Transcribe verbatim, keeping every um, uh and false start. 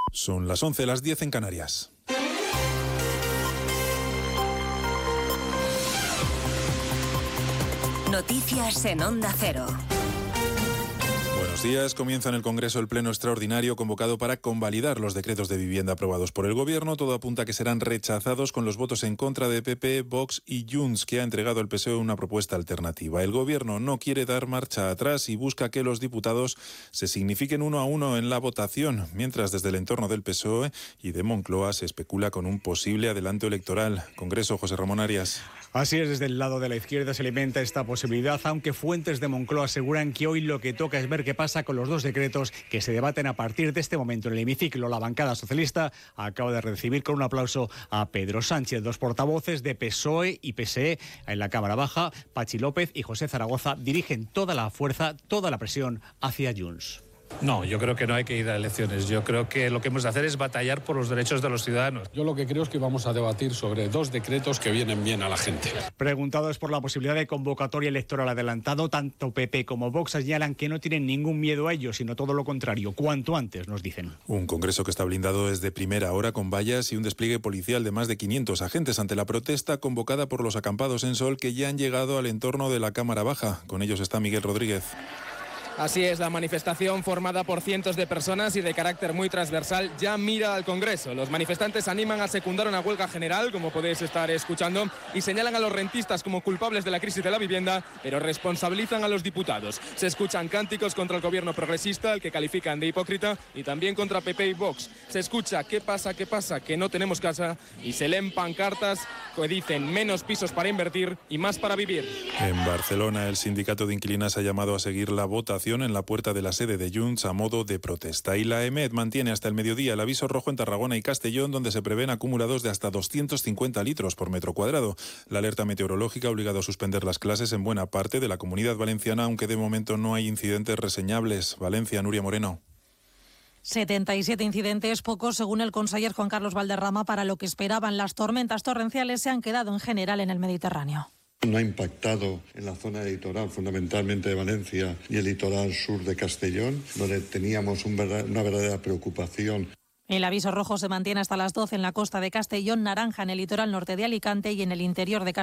Son las once, las diez en Canarias. Noticias en Onda Cero. Buenos días. Comienza en el Congreso el pleno extraordinario convocado para convalidar los decretos de vivienda aprobados por el Gobierno. Todo apunta a que serán rechazados con los votos en contra de P P, Vox y Junts, que ha entregado el P S O E una propuesta alternativa. El Gobierno no quiere dar marcha atrás y busca que los diputados se signifiquen uno a uno en la votación, mientras desde el entorno del P S O E y de Moncloa se especula con un posible adelanto electoral. Congreso, José Ramón Arias. Así es, desde el lado de la izquierda se alimenta esta posibilidad, aunque fuentes de Moncloa aseguran que hoy lo que toca es ver qué pasa con los dos decretos que se debaten a partir de este momento en el hemiciclo. La bancada socialista acaba de recibir con un aplauso a Pedro Sánchez. Dos portavoces de P S O E y P S E en la Cámara Baja, Pachi López y José Zaragoza, dirigen toda la fuerza, toda la presión hacia Junts. No, yo creo que no hay que ir a elecciones. Yo creo que lo que hemos de hacer es batallar por los derechos de los ciudadanos. Yo lo que creo es que vamos a debatir sobre dos decretos que vienen bien a la gente. Preguntados por la posibilidad de convocatoria electoral adelantado, tanto P P como Vox señalan que no tienen ningún miedo a ello, sino todo lo contrario, cuanto antes, nos dicen. Un Congreso que está blindado desde primera hora con vallas y un despliegue policial de más de quinientos agentes ante la protesta convocada por los acampados en Sol que ya han llegado al entorno de la Cámara Baja. Con ellos está Miguel Rodríguez. Así es, la manifestación formada por cientos de personas y de carácter muy transversal ya mira al Congreso. Los manifestantes animan a secundar una huelga general, como podéis estar escuchando, y señalan a los rentistas como culpables de la crisis de la vivienda, pero responsabilizan a los diputados. Se escuchan cánticos contra el gobierno progresista, el que califican de hipócrita, y también contra P P y Vox. Se escucha ¿qué pasa, qué pasa? Que no tenemos casa, y se leen pancartas que dicen menos pisos para invertir y más para vivir. En Barcelona, el sindicato de inquilinas ha llamado a seguir la votación en la puerta de la sede de Junts a modo de protesta. Y la EMED mantiene hasta el mediodía el aviso rojo en Tarragona y Castellón, donde se prevén acumulados de hasta doscientos cincuenta litros por metro cuadrado. La alerta meteorológica ha obligado a suspender las clases en buena parte de la Comunidad Valenciana, aunque de momento no hay incidentes reseñables. Valencia, Nuria Moreno. setenta y siete incidentes, pocos según el conseller Juan Carlos Valderrama para lo que esperaban. Las tormentas torrenciales se han quedado en general en el Mediterráneo. No ha impactado en la zona litoral, fundamentalmente de Valencia y el litoral sur de Castellón, donde teníamos un verdad, una verdadera preocupación. El aviso rojo se mantiene hasta las doce en la costa de Castellón, naranja en el litoral norte de Alicante y en el interior de Castellón.